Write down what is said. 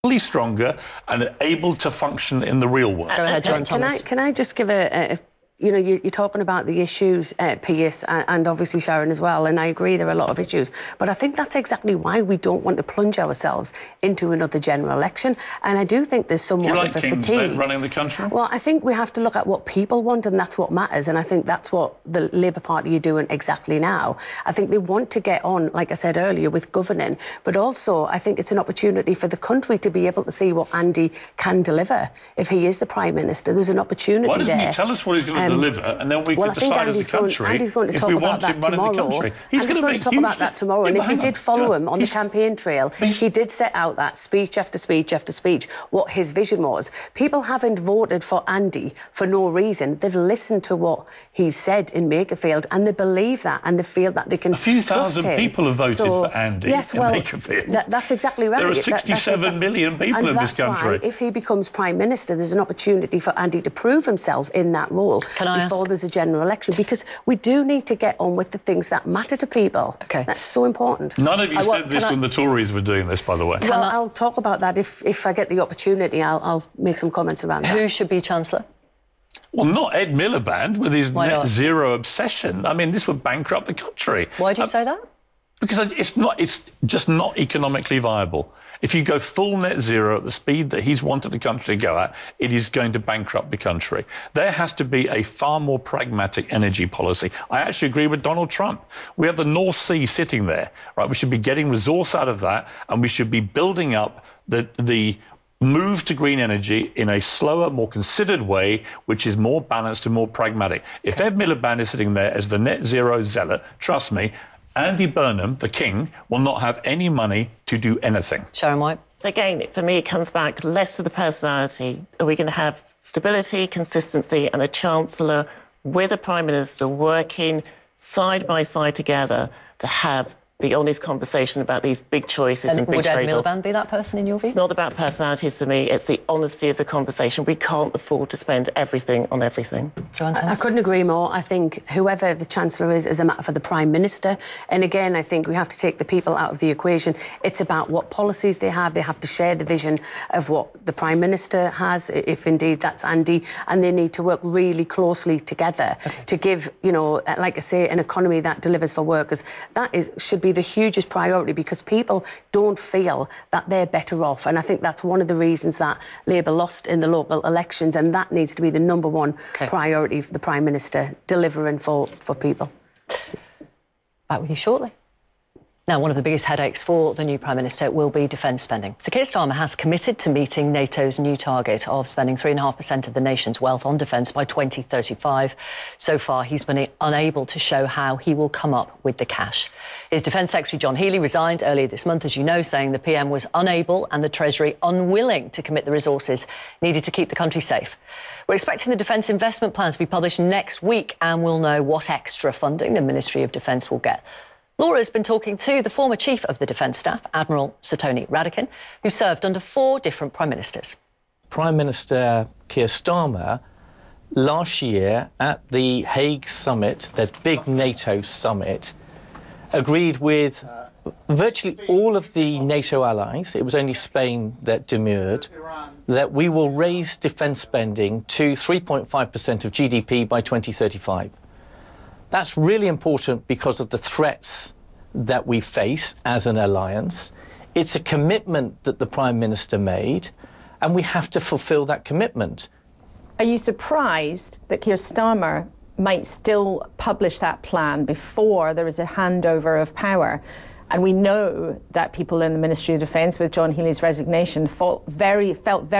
stronger and able to function in the real world. Go ahead, John Thomas. Can I just give you know, you're talking about the issues, Piers, and obviously Sharon as well, and I agree there are a lot of issues, but I think that's exactly why we don't want to plunge ourselves into another general election, and I do think there's somewhat of a fatigue. Do you like Kings running the country? Well, I think we have to look at what people want, and that's what matters, and I think that's what the Labour Party are doing exactly now. I think they want to get on, like I said earlier, with governing, but also I think it's an opportunity for the country to be able to see what Andy can deliver. If he is the Prime Minister, there's an opportunity there. Why doesn't he tell us what he's going to deliver, and then we can decide as a country Andy's going to talk about that tomorrow. He's going to talk about that tomorrow, and if you did follow him on the campaign trail, he did set out that speech after speech after speech, what his vision was. People haven't voted for Andy for no reason. They've listened to what he said in Makerfield, and they believe that, and they feel that they can trust him. A few thousand people have voted for Andy in Makerfield. That's exactly right. There are 67 million people in this country. Why, if he becomes Prime Minister, there's an opportunity for Andy to prove himself in that role before there's a general election, because we do need to get on with the things that matter to people. Okay. That's so important. None of you said this when the Tories were doing this, by the way. Well, I'll talk about that if I get the opportunity. I'll make some comments around that. Who should be Chancellor? Well, not Ed Miliband with his net zero obsession. I mean, this would bankrupt the country. Why do you say that? Because it's just not economically viable. If you go full net zero at the speed that he's wanted the country to go at, it is going to bankrupt the country. There has to be a far more pragmatic energy policy. I actually agree with Donald Trump. We have the North Sea sitting there, right? We should be getting resource out of that, and we should be building up the move to green energy in a slower, more considered way, which is more balanced and more pragmatic. If Ed Miliband is sitting there as the net zero zealot, trust me, Andy Burnham, the king, will not have any money to do anything. Sharon White? So again, for me, it comes back less to the personality. Are we going to have stability, consistency, and a Chancellor with a Prime Minister working side by side together to have the honest conversation about these big choices and big trade-offs? Would Ed Miliband be that person in your view? It's not about personalities for me, it's the honesty of the conversation. We can't afford to spend everything on everything. I couldn't agree more. I think whoever the Chancellor is a matter for the Prime Minister. And again, I think we have to take the people out of the equation. It's about what policies they have. They have to share the vision of what the Prime Minister has, if indeed that's Andy, and they need to work really closely together to give, you know, like I say, an economy that delivers for workers. That should be the hugest priority, because people don't feel that they're better off, and I think that's one of the reasons that Labour lost in the local elections, and that needs to be the number one priority for the Prime Minister, delivering for people. Back with you shortly. Now, one of the biggest headaches for the new Prime Minister will be defence spending. So Keir Starmer has committed to meeting NATO's new target of spending 3.5% of the nation's wealth on defence by 2035. So far, he's been unable to show how he will come up with the cash. His Defence Secretary John Healey resigned earlier this month, as you know, saying the PM was unable and the Treasury unwilling to commit the resources needed to keep the country safe. We're expecting the Defence Investment Plan to be published next week, and we'll know what extra funding the Ministry of Defence will get. Laura's been talking to the former Chief of the Defence Staff, Admiral Sir Tony Radakin, who served under 4 different Prime Ministers. Prime Minister Keir Starmer, last year at the Hague summit, the big NATO summit, agreed with virtually all of the NATO allies, it was only Spain that demurred, that we will raise defence spending to 3.5% of GDP by 2035. That's really important because of the threats that we face as an alliance. It's a commitment that the Prime Minister made, and we have to fulfil that commitment. Are you surprised that Keir Starmer might still publish that plan before there is a handover of power? And we know that people in the Ministry of Defence, with John Healey's resignation, felt very